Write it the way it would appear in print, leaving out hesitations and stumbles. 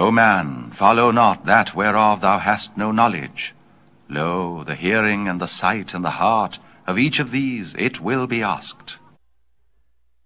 O man, follow not that whereof thou hast no knowledge. Lo, the hearing and the sight and the heart, of each of these it will be asked.